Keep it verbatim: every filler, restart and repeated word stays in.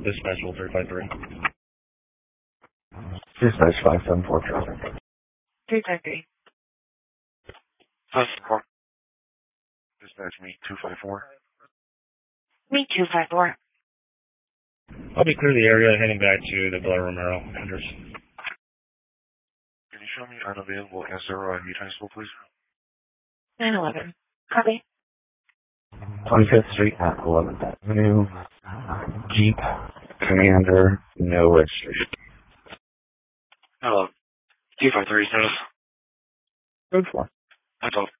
Dispatch three five three. Dispatch five seven four traffic. three five three. five seven four. Dispatch me two five four. Me two five four. I'll be clear the area heading back to the Blair Romero address. Can you show me unavailable S R O and municipal, please? nine eleven. Copy. twenty-fifth Street at eleventh Avenue. Jeep Commander, no registration. Hello. two five three status. Code four. That's all.